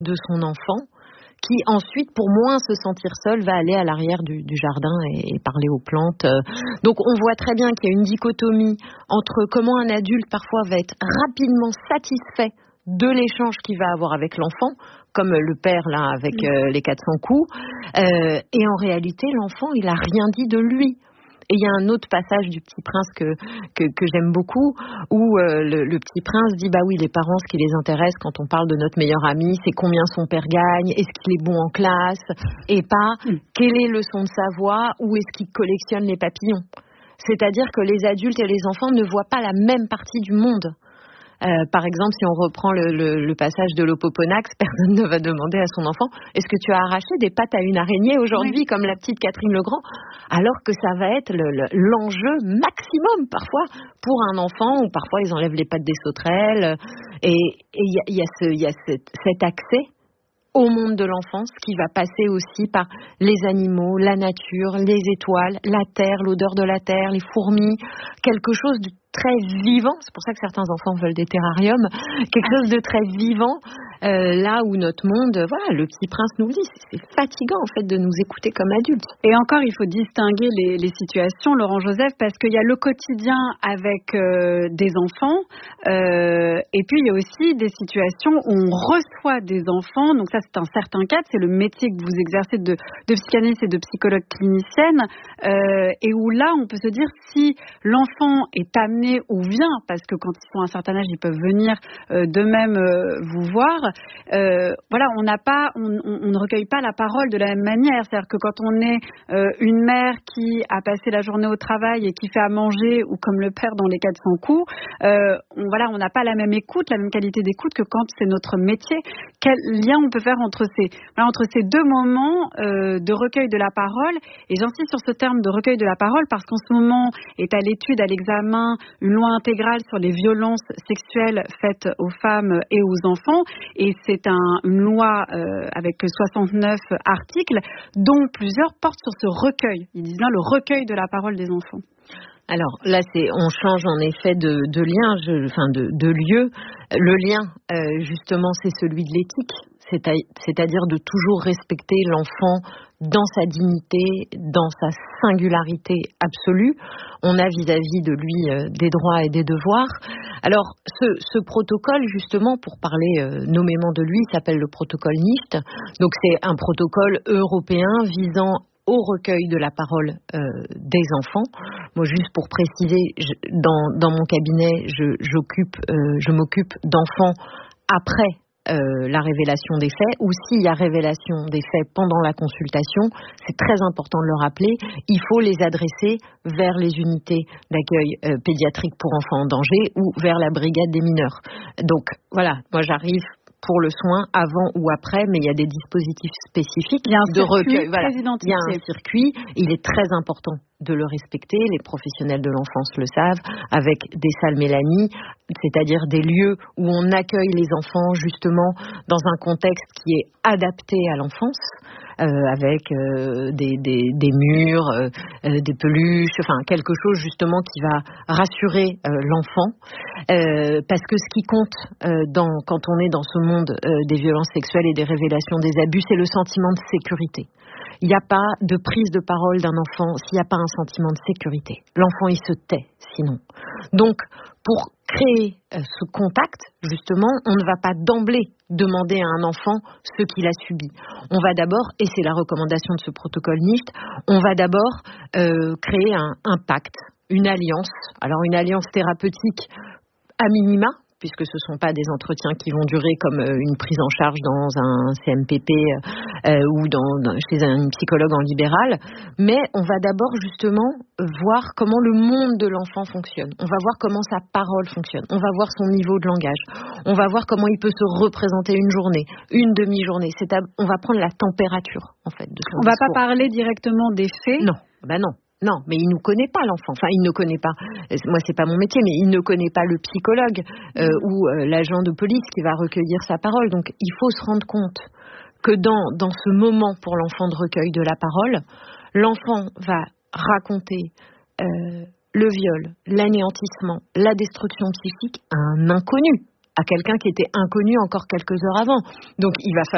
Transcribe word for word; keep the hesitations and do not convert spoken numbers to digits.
de son enfant, qui ensuite, pour moins se sentir seul, va aller à l'arrière du, du jardin et, et parler aux plantes. Donc on voit très bien qu'il y a une dichotomie entre comment un adulte parfois va être rapidement satisfait de l'échange qu'il va avoir avec l'enfant, comme le père là avec euh, les quatre cents coups, euh, et en réalité l'enfant il a rien dit de lui. Et il y a un autre passage du Petit Prince que, que, que j'aime beaucoup, où euh, le, le Petit Prince dit, bah oui, les parents, ce qui les intéresse quand on parle de notre meilleur ami, c'est combien son père gagne, est-ce qu'il est bon en classe, et pas quel est le son de sa voix, ou est-ce qu'il collectionne les papillons. C'est-à-dire que les adultes et les enfants ne voient pas la même partie du monde. Euh, par exemple, si on reprend le, le, le passage de l'Opoponax, personne ne va demander à son enfant « Est-ce que tu as arraché des pattes à une araignée aujourd'hui, oui. comme la petite Catherine Legrand ?» Alors que ça va être le, le, l'enjeu maximum parfois pour un enfant, ou parfois ils enlèvent les pattes des sauterelles. Et il y a, y a, ce, y a cet, cet accès au monde de l'enfance qui va passer aussi par les animaux, la nature, les étoiles, la terre, l'odeur de la terre, les fourmis, quelque chose de très vivant. C'est pour ça que certains enfants veulent des terrariums, quelque chose de très vivant, euh, là où notre monde, voilà, le Petit Prince nous le dit, c'est, c'est fatigant en fait de nous écouter comme adultes. Et encore, il faut distinguer les, les situations, Laurent Joseph, parce qu'il y a le quotidien avec euh, des enfants, euh, et puis il y a aussi des situations où on reçoit des enfants. Donc ça, c'est un certain cadre, c'est le métier que vous exercez de, de psychanalyste et de psychologue clinicienne, euh, et où là, on peut se dire si l'enfant est amené ou vient, parce que quand ils sont à un certain âge, ils peuvent venir euh, d'eux-mêmes euh, vous voir. Euh, voilà, on n'a pas, on, on, on ne recueille pas la parole de la même manière. C'est-à-dire que quand on est euh, une mère qui a passé la journée au travail et qui fait à manger, ou comme le père dans les quatre cents coups, euh, on, voilà, on n'a pas la même écoute, la même qualité d'écoute que quand c'est notre métier. Quel lien on peut faire entre ces, voilà, entre ces deux moments euh, de recueil de la parole? Et j'insiste sur ce terme de recueil de la parole parce qu'en ce moment est à l'étude, à l'examen, une loi intégrale sur les violences sexuelles faites aux femmes et aux enfants. Et c'est un, une loi euh, avec soixante-neuf articles, dont plusieurs portent sur ce recueil. Ils disent là le recueil de la parole des enfants. Alors là, c'est, on change en effet de, de lien, je, enfin de, de lieu. Le lien, euh, justement, c'est celui de l'éthique, c'est à, c'est-à-dire de toujours respecter l'enfant dans sa dignité, dans sa singularité absolue. On a vis-à-vis de lui euh, des droits et des devoirs. Alors, ce, ce protocole, justement, pour parler euh, nommément de lui, s'appelle le protocole N I C T. Donc, c'est un protocole européen visant au recueil de la parole euh, des enfants. Moi, juste pour préciser, je, dans, dans mon cabinet, je, j'occupe, euh, je m'occupe d'enfants après Euh, la révélation des faits, ou s'il y a révélation des faits pendant la consultation, c'est très important de le rappeler, il faut les adresser vers les unités d'accueil euh, pédiatrique pour enfants en danger ou vers la brigade des mineurs. Donc voilà, moi j'arrive pour le soin avant ou après, mais il y a des dispositifs spécifiques il y a un de circuit recueil. Voilà. Très identifié. Il y a un circuit, il est très important de le respecter, les professionnels de l'enfance le savent, avec des salles Mélanie, c'est-à-dire des lieux où on accueille les enfants justement dans un contexte qui est adapté à l'enfance, euh, avec euh, des, des, des murs, euh, des peluches, enfin quelque chose justement qui va rassurer euh, l'enfant, euh, parce que ce qui compte euh, dans, quand on est dans ce monde euh, des violences sexuelles et des révélations des abus, c'est le sentiment de sécurité. Il n'y a pas de prise de parole d'un enfant s'il n'y a pas un sentiment de sécurité. L'enfant, il se tait sinon. Donc, pour créer euh, ce contact, justement, on ne va pas d'emblée demander à un enfant ce qu'il a subi. On va d'abord, et c'est la recommandation de ce protocole N I C T, on va d'abord euh, créer un, un pacte, une alliance. Alors, une alliance thérapeutique à minima, puisque ce ne sont pas des entretiens qui vont durer comme une prise en charge dans un C M P P euh, ou dans, dans, chez un psychologue en libéral, mais on va d'abord justement voir comment le monde de l'enfant fonctionne. On va voir comment sa parole fonctionne. On va voir son niveau de langage. On va voir comment il peut se représenter une journée, une demi-journée. C'est à, on va prendre la température, en fait, de son On ne va discours. pas parler directement des faits. Non, ben non. Non, mais il ne nous connaît pas, l'enfant. Enfin, il ne connaît pas. Moi, c'est pas mon métier, mais il ne connaît pas le psychologue euh, ou euh, l'agent de police qui va recueillir sa parole. Donc, il faut se rendre compte que dans dans ce moment pour l'enfant de recueil de la parole, l'enfant va raconter euh, le viol, l'anéantissement, la destruction psychique à un inconnu, à quelqu'un qui était inconnu encore quelques heures avant. Donc, il va falloir